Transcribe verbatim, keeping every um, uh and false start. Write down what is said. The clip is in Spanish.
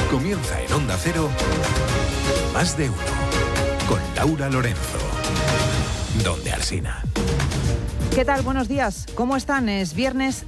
Comienza en Onda Cero, Más de Uno, con Laura Lorenzo. Donde Alsina. ¿Qué tal? Buenos días. ¿Cómo están? Es viernes